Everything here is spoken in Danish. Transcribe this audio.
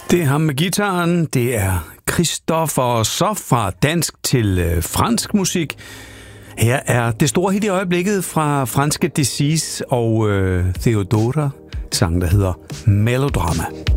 Det er ham med gitaren. Det er Christoffer Soff fra dansk til fransk musik. Her er det store hit i øjeblikket fra franske Disease og Theodora. Sang, der hedder Melodrama.